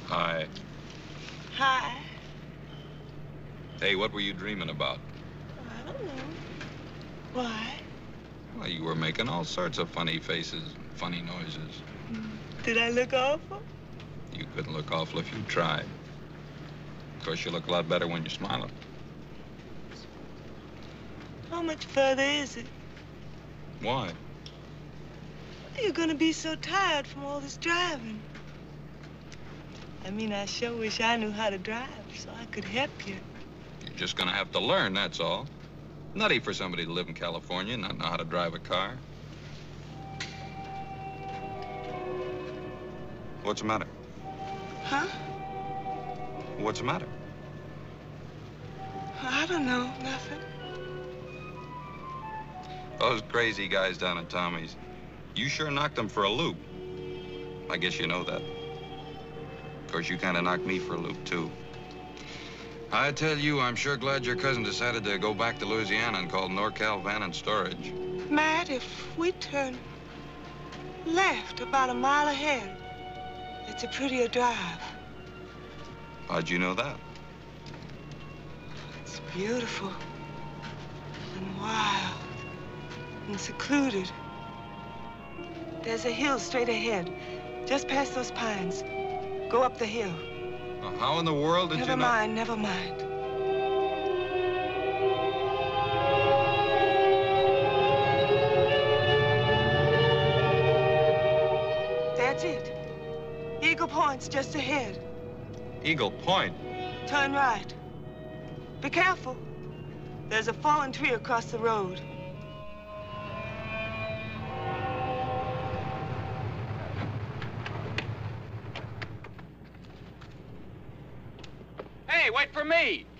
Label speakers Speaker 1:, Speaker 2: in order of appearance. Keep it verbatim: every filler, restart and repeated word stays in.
Speaker 1: Hi.
Speaker 2: Hi.
Speaker 1: Hey, what were you dreaming about?
Speaker 2: I don't know. Why?
Speaker 1: Well, you were making all sorts of funny faces, funny noises.
Speaker 2: Did I look awful?
Speaker 1: You couldn't look awful if you tried. Of course, you look a lot better when you're smiling.
Speaker 2: How much further is it?
Speaker 1: Why?
Speaker 2: You're gonna be so tired from all this driving. I mean, I sure wish I knew how to drive so I could help you.
Speaker 1: You're just gonna have to learn, that's all. Nutty for somebody to live in California and not know how to drive a car. What's the matter?
Speaker 2: Huh?
Speaker 1: What's the matter?
Speaker 2: I don't know, nothing.
Speaker 1: Those crazy guys down at Tommy's, you sure knocked them for a loop. I guess you know that. Of course, you kind of knocked me for a loop, too. I tell you, I'm sure glad your cousin decided to go back to Louisiana and call NorCal Van and Storage.
Speaker 2: Matt, if we turn left about a mile ahead, it's a prettier drive.
Speaker 1: How'd you know that?
Speaker 2: It's beautiful and wild and secluded. There's a hill straight ahead, just past those pines. Go up the hill.
Speaker 1: Well, how in the world did
Speaker 2: never
Speaker 1: you know?
Speaker 2: Never mind, never mind. That's it. Eagle Point's just ahead.
Speaker 1: Eagle Point?
Speaker 2: Turn right. Be careful. There's a fallen tree across the road.
Speaker 3: Hey, wait for me!